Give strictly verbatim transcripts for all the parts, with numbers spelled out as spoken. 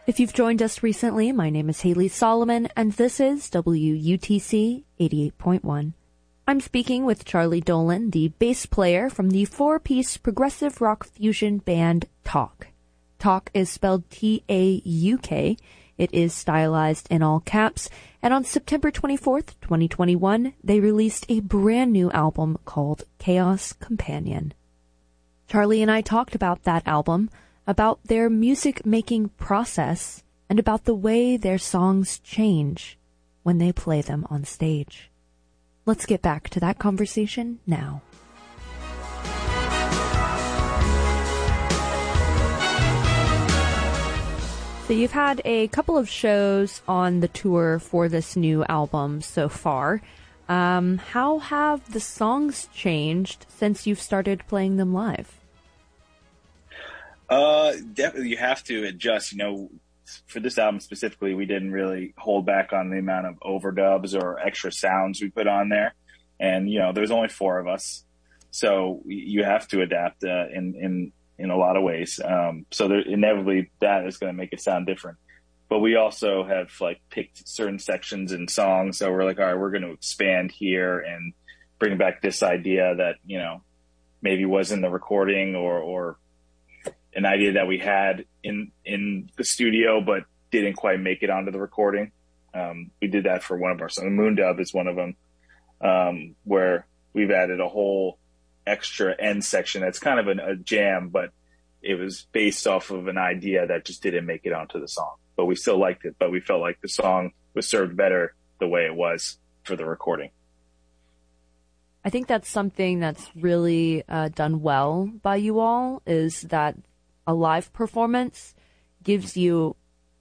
If you've joined us recently, my name is Haley Solomon, and this is W U T C eighty-eight point one. I'm speaking with Charlie Dolan, the bass player from the four-piece progressive rock fusion band Tauk. Tauk is spelled T A U K. It is stylized in all caps, and on September twenty-fourth, twenty twenty-one, they released a brand new album called Chaos Companion. Charlie and I talked about that album, about their music-making process, and about the way their songs change when they play them on stage. Let's get back to that conversation now. So you've had a couple of shows on the tour for this new album so far. Um, how have the songs changed since you've started playing them live? Uh, definitely you have to adjust. You know, for this album specifically, we didn't really hold back on the amount of overdubs or extra sounds we put on there. And, you know, there's only four of us. So you have to adapt uh, in, in, in a lot of ways. Um, so there, inevitably that is going to make it sound different. But we also have like picked certain sections in songs. So we're like, all right, we're going to expand here and bring back this idea that, you know, maybe was in the recording or, or, an idea that we had in, in the studio, but didn't quite make it onto the recording. Um, we did that for one of our songs. Moondove is one of them, um, where we've added a whole extra end section. That's kind of an, a jam, but it was based off of an idea that just didn't make it onto the song, but we still liked it, but we felt like the song was served better the way it was for the recording. I think that's something that's really uh, done well by you all, is that a live performance gives you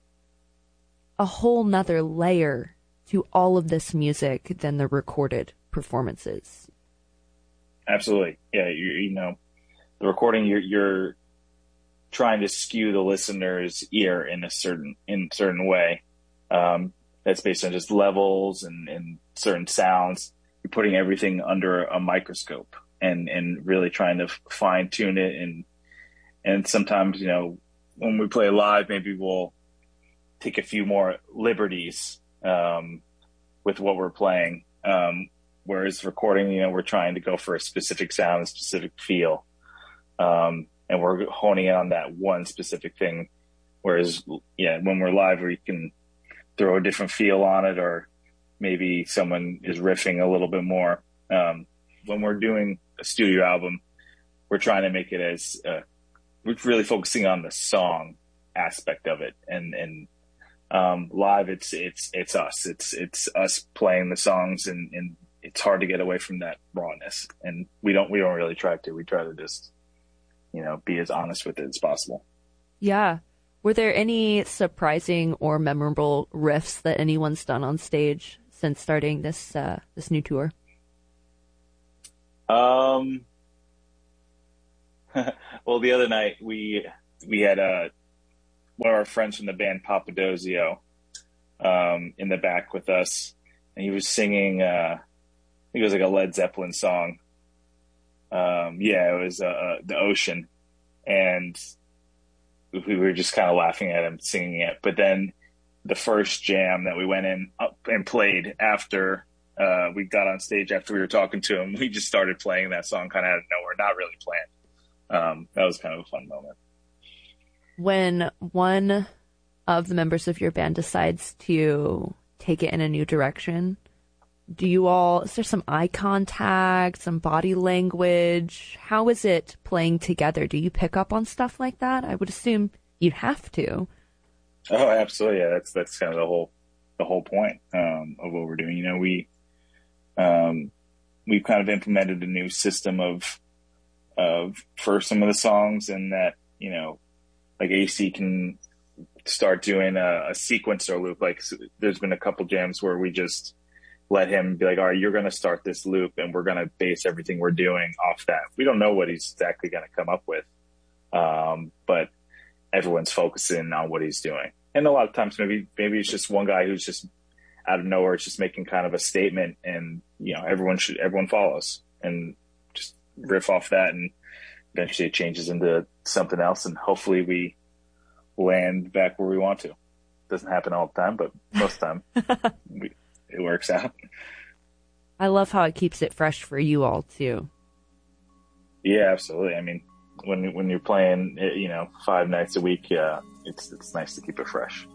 a whole nother layer to all of this music than the recorded performances. Absolutely. Yeah. You, you know, the recording, you're, you're trying to skew the listener's ear in a certain, in a certain way. Um, that's based on just levels and, and certain sounds. You're putting everything under a microscope and, and really trying to fine tune it. And, And sometimes, you know, when we play live, maybe we'll take a few more liberties um, with what we're playing. Um, whereas recording, you know, we're trying to go for a specific sound, a specific feel. Um, and we're honing in on that one specific thing. Whereas, yeah, when we're live, we can throw a different feel on it, or maybe someone is riffing a little bit more. Um, when we're doing a studio album, we're trying to make it as uh, we're really focusing on the song aspect of it, and, and, um, live, it's, it's, it's us, it's, it's us playing the songs, and, and it's hard to get away from that rawness. And we don't, we don't really try to, we try to just, you know, be as honest with it as possible. Yeah. Were there any surprising or memorable riffs that anyone's done on stage since starting this, uh, this new tour? Um, well, the other night we we had uh, one of our friends from the band Papadozio um, in the back with us, and he was singing. Uh, I think it was like a Led Zeppelin song. Um, yeah, it was uh, The Ocean, and we were just kind of laughing at him singing it. But then the first jam that we went in up and played after uh, we got on stage, after we were talking to him, we just started playing that song kind of out of nowhere, not really planned. Um, that was kind of a fun moment. When one of the members of your band decides to take it in a new direction, do you all, is there some eye contact, some body language? How is it playing together? Do you pick up on stuff like that? I would assume you'd have to. Oh, absolutely. Yeah, that's, that's kind of the whole, the whole point, um, of what we're doing. You know, we, um, we've kind of implemented a new system of, of for some of the songs, and that, you know, like A C can start doing a, a sequencer loop. Like there's been a couple jams where we just let him be like, all right, you're going to start this loop and we're going to base everything we're doing off that. We don't know what he's exactly going to come up with. Um, but everyone's focusing on what he's doing. And a lot of times maybe, maybe it's just one guy who's just out of nowhere, it's just making kind of a statement, and, you know, everyone should, everyone follows and just riff off that, and eventually it changes into something else. And hopefully we land back where we want to. Doesn't happen all the time, but most of the time we, it works out. I love how it keeps it fresh for you all too. Yeah, absolutely. I mean, when when you're playing, you know, five nights a week, uh, it's it's nice to keep it fresh.